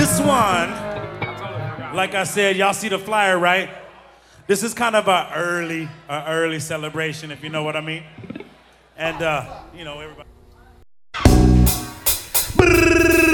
This one, like I said, y'all see the flyer, right? This is kind of a early celebration, if you know what I mean. And, you know, everybody.